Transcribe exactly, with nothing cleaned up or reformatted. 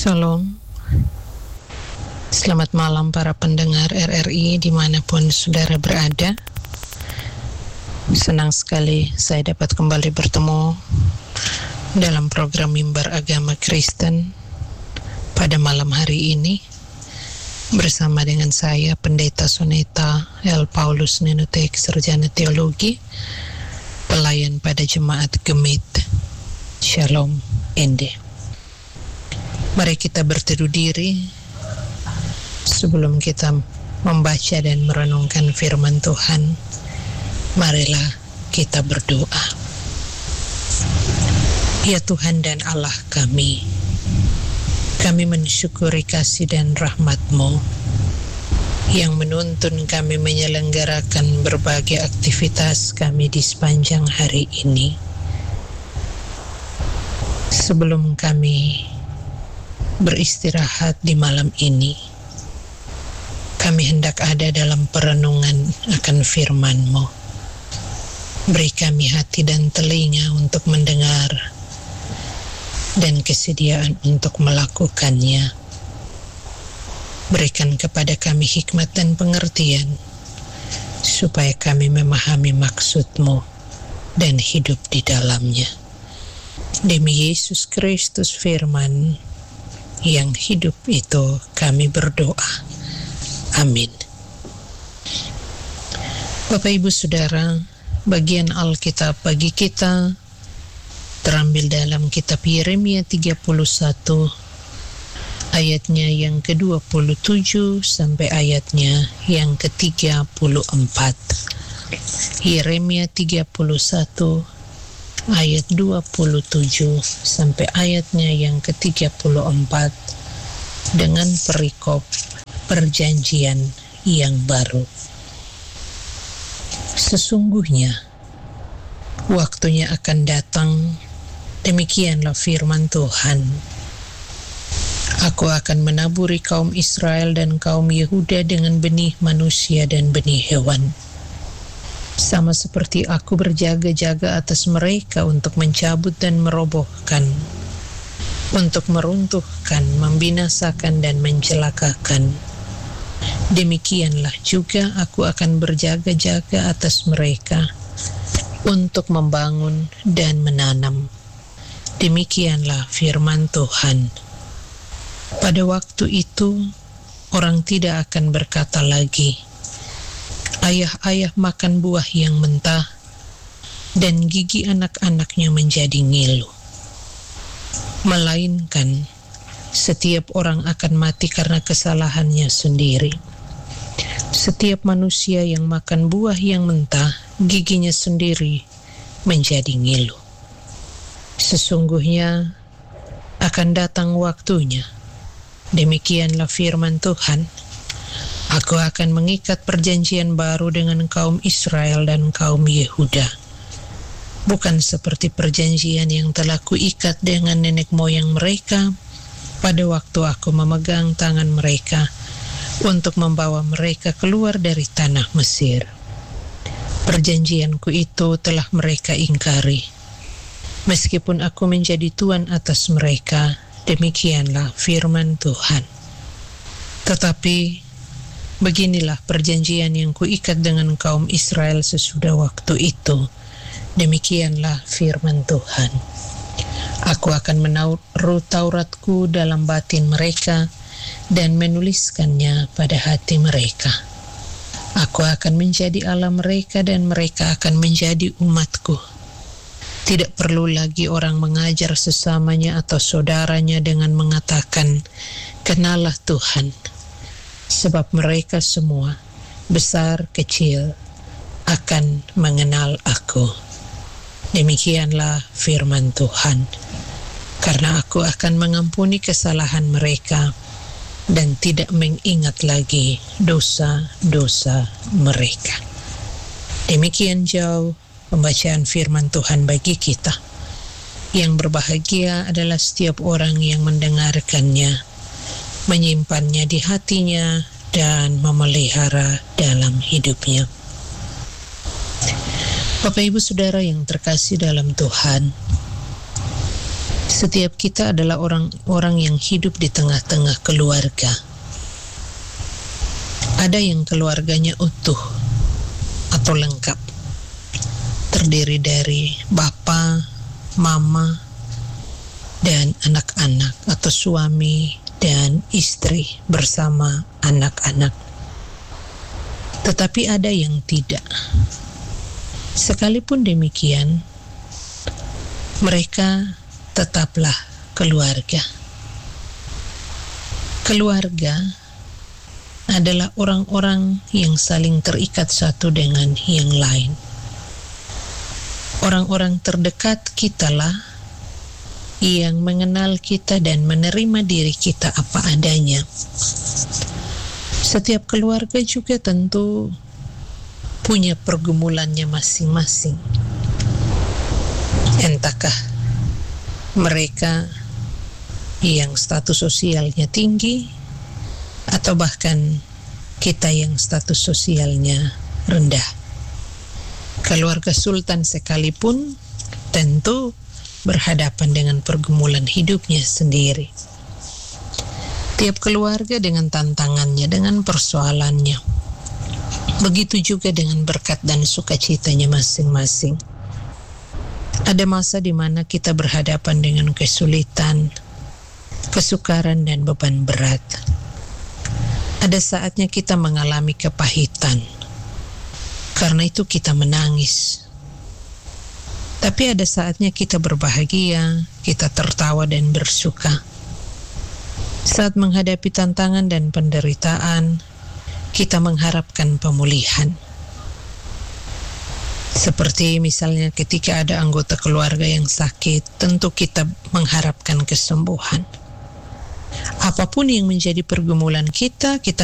Shalom. Selamat malam para pendengar R R I dimanapun saudara berada. Senang sekali saya dapat kembali bertemu dalam program Mimbar Agama Kristen pada malam hari ini bersama dengan saya Pendeta Soneta L. Paulus Nenutek, Sarjana Teologi, pelayan pada Jemaat Gemit Shalom Ende. Mari kita berteduh diri sebelum kita membaca dan merenungkan firman Tuhan. Marilah kita berdoa. Ya Tuhan dan Allah kami, kami mensyukuri kasih dan rahmat-Mu yang menuntun kami menyelenggarakan berbagai aktivitas kami di sepanjang hari ini. Sebelum kami beristirahat di malam ini, kami hendak ada dalam perenungan akan firman-Mu. Beri kami hati dan telinga untuk mendengar dan kesediaan untuk melakukannya. Berikan kepada kami hikmat dan pengertian supaya kami memahami maksud-Mu dan hidup di dalamnya. Demi Yesus Kristus firman yang hidup itu kami berdoa. Amin. Bapak Ibu Saudara, bagian Alkitab bagi kita terambil dalam kitab Yeremia tiga puluh satu ayatnya yang ke dua puluh tujuh sampai ayatnya yang ke tiga puluh empat. Yeremia tiga puluh satu ayat dua puluh tujuh sampai ayatnya yang ke tiga puluh empat dengan perikop perjanjian yang baru. Sesungguhnya waktunya akan datang, demikianlah firman Tuhan. Aku akan menaburi kaum Israel dan kaum Yehuda dengan benih manusia dan benih hewan. Sama seperti aku berjaga-jaga atas mereka untuk mencabut dan merobohkan, untuk meruntuhkan, membinasakan dan mencelakakan. Demikianlah juga aku akan berjaga-jaga atas mereka untuk membangun dan menanam. Demikianlah firman Tuhan. Pada waktu itu orang tidak akan berkata lagi, ayah-ayah makan buah yang mentah, dan gigi anak-anaknya menjadi ngilu. Melainkan, setiap orang akan mati karena kesalahannya sendiri. Setiap manusia yang makan buah yang mentah, giginya sendiri menjadi ngilu. Sesungguhnya akan datang waktunya, demikianlah firman Tuhan, aku akan mengikat perjanjian baru dengan kaum Israel dan kaum Yehuda. Bukan seperti perjanjian yang telah kuikat dengan nenek moyang mereka pada waktu aku memegang tangan mereka untuk membawa mereka keluar dari tanah Mesir. Perjanjianku itu telah mereka ingkari. Meskipun aku menjadi tuan atas mereka, demikianlah firman Tuhan. Tetapi beginilah perjanjian yang kuikat dengan kaum Israel sesudah waktu itu. Demikianlah firman Tuhan. Aku akan menaruh Tauratku dalam batin mereka dan menuliskannya pada hati mereka. Aku akan menjadi Allah mereka dan mereka akan menjadi umatku. Tidak perlu lagi orang mengajar sesamanya atau saudaranya dengan mengatakan, kenalah Tuhan. Sebab mereka semua, besar kecil, akan mengenal aku. Demikianlah firman Tuhan. Karena aku akan mengampuni kesalahan mereka dan tidak mengingat lagi dosa-dosa mereka. Demikian jauh pembacaan firman Tuhan bagi kita. Yang berbahagia adalah setiap orang yang mendengarkannya, menyimpannya di hatinya, dan memelihara dalam hidupnya. Bapak Ibu Saudara yang terkasih dalam Tuhan, Setiap kita adalah orang-orang yang hidup di tengah-tengah keluarga. Ada yang keluarganya utuh atau lengkap, terdiri dari bapa, mama, dan anak-anak, atau suami dan istri bersama anak-anak. Tetapi ada yang tidak. Sekalipun demikian, mereka tetaplah keluarga. Keluarga adalah orang-orang yang saling terikat satu dengan yang lain. Orang-orang terdekat kitalah yang mengenal kita dan menerima diri kita apa adanya. Setiap keluarga juga tentu punya pergumulannya masing-masing. Entahkah mereka yang status sosialnya tinggi, atau bahkan kita yang status sosialnya rendah. Keluarga sultan sekalipun tentu berhadapan dengan pergumulan hidupnya sendiri. Tiap keluarga dengan tantangannya, dengan persoalannya. Begitu juga dengan berkat dan sukacitanya masing-masing. Ada masa di mana kita berhadapan dengan kesulitan, kesukaran, dan beban berat. Ada saatnya kita mengalami kepahitan. Karena itu kita menangis. Tapi ada saatnya kita berbahagia, kita tertawa dan bersuka. Saat menghadapi tantangan dan penderitaan, kita mengharapkan pemulihan. Seperti misalnya ketika ada anggota keluarga yang sakit, tentu kita mengharapkan kesembuhan. Apapun yang menjadi pergumulan kita, kita